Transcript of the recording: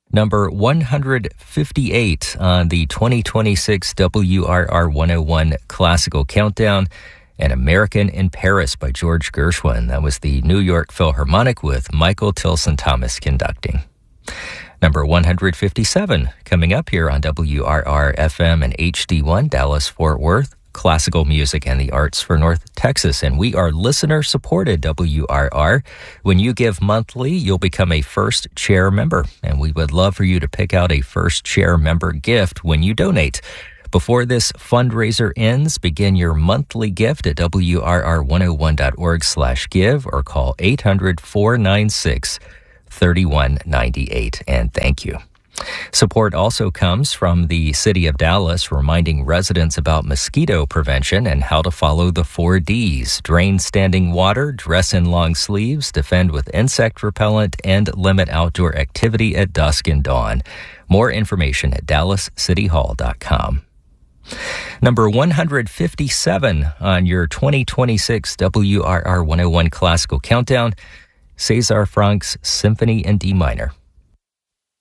Number 158 on the 2026 WRR 101 Classical Countdown, An American in Paris by George Gershwin. That was the New York Philharmonic with Michael Tilson Thomas conducting. Number 157 coming up here on WRR FM and HD1 Dallas-Fort Worth. Classical music and the arts for North Texas. And we are listener-supported WRR. When you give monthly, you'll become a First Chair member. And we would love for you to pick out a First Chair member gift when you donate. Before this fundraiser ends, begin your monthly gift at WRR101.org/give or call 800-496-3198. And thank you. Support also comes from the City of Dallas, reminding residents about mosquito prevention and how to follow the 4 Ds. Drain standing water, dress in long sleeves, defend with insect repellent, and limit outdoor activity at dusk and dawn. More information at dallascityhall.com. Number 157 on your 2026 WRR 101 Classical Countdown, César Franck's Symphony in D minor.